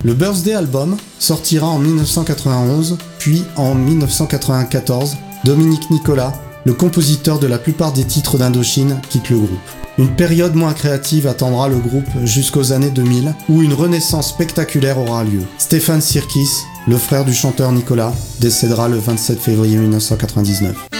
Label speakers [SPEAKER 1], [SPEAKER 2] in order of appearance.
[SPEAKER 1] Le Birthday Album sortira en 1991, puis en 1994, Dominique Nicolas, le compositeur de la plupart des titres d'Indochine, quitte le groupe. Une période moins créative attendra le groupe jusqu'aux années 2000, où une renaissance spectaculaire aura lieu. Stéphane Sirkis, le frère du chanteur Nicolas, décédera le 27 février 1999.